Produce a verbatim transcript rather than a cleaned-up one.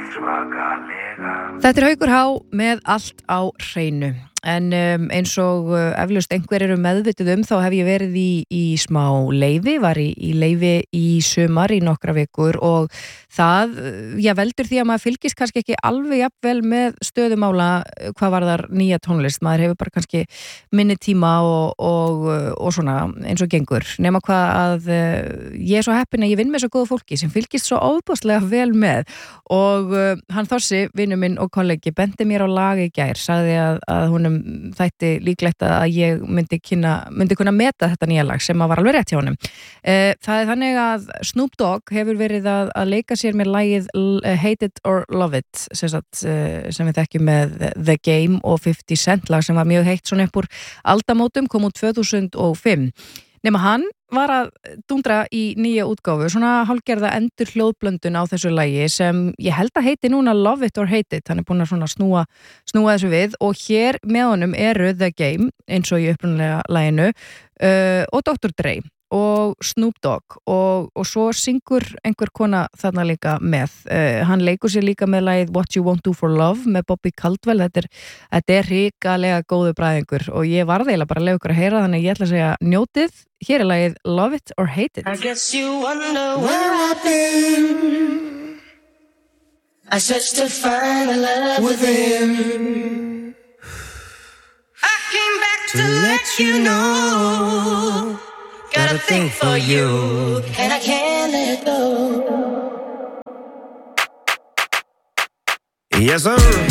Þetta er Haukur H með allt á hreinu. En um, eins og uh, eflaust einhver eru meðvituð um þá hef ég verið í, í smá leyfi, var í, í leyfi í sumar í nokkra vikur og það, já, veldur því að maður fylgist kannski ekki alveg jafnvel með stöðumála hvað var þar nýja tónlist, maður hefur bara kannski minni tíma og, og, og svona eins og gengur, nema hvað að uh, ég er svo heppin að ég vinn með svo góðu fólki sem fylgist svo ofboðslega vel með og uh, hann Þossi, vinur minn og kollegi, benti mér á lag í gær, sagði að, að honum þætti líklegt að ég myndi, kynna, myndi kunna meta þetta nýja lag sem að var alveg rétt hjá honum. Uh, það er þannig að Snoop Dogg hefur verið að, að leika sér með lagið Hate It or Love It sem, sagt, uh, sem við þekkjum með The Game og fifty Cent lag sem var mjög heitt svona upp úr aldamótum, kom út tvö þúsund og fimm. Nema hann var að dúndra í nýja útgáfu, svona hálfgerða endur hljóðblöndun á þessu lagi sem ég held að heiti núna Love It or Hate It, hann er búin að svona snúa, snúa þessu við og hér með honum eru The Game, eins og í upprunalega laginu, uh, og doktor Dre og Snoop Dogg og, og svo syngur einhver kona þarna líka með, uh, hann leikur sér líka með lagið What You Won't Do For Love með Bobby Caldwell, þetta er, þetta er hrikalega góðu bræðingur og ég varð eiginlega bara að leiða ykkur að heyra þannig ég ætla að segja njótið, hér er lagið Love It or Hate It. I guess you wonder where I've been. I searched to find a love within. I came back to, to let you know. Got a thing for you, and I can't let go. Yes, sir.